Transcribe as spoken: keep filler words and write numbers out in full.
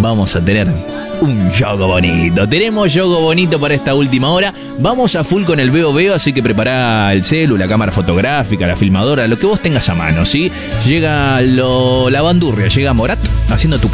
vamos a tener un yogo bonito. Tenemos yogo bonito para esta última hora. Vamos a full con el veo veo, así que prepara el celu, la cámara fotográfica, la filmadora, lo que vos tengas a mano, ¿sí? Llega lo, la bandurria, llega Morat haciendo tu